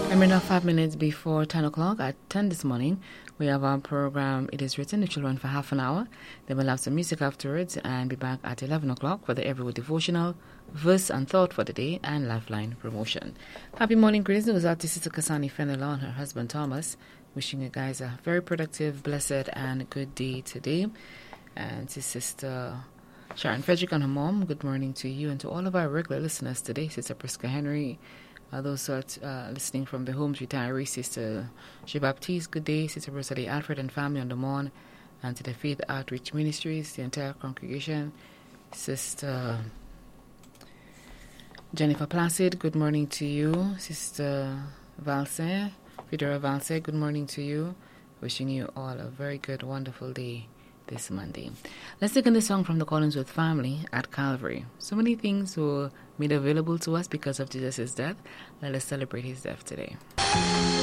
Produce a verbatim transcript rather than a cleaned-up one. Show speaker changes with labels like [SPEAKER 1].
[SPEAKER 1] Remember now, five minutes before ten o'clock at ten this morning, we have our program It Is Written, which will run for half an hour. Then we'll have some music afterwards and be back at eleven o'clock for the Everyday Devotional, Verse and Thought for the Day, and Lifeline Promotion. Happy morning, greetings. It was out to Sister Kasani Fenelon and her husband Thomas. Wishing you guys a very productive, blessed, and good day today. And to Sister Sharon Frederick and her mom, good morning to you and to all of our regular listeners today. Sister Priska Henry, uh, those who are uh, listening from the homes retiree, Sister Jean Baptiste, good day. Sister Rosalie Alfred and family on the morn, and to the Faith Outreach Ministries, the entire congregation. Sister Jennifer Placid, good morning to you. Sister Valse, Fedora Valse, good morning to you. Wishing you all a very good, wonderful day this Monday. Let's take in the song from the Collinsworth family at Calvary. So many things were made available to us because of Jesus' death. Let us celebrate his death today.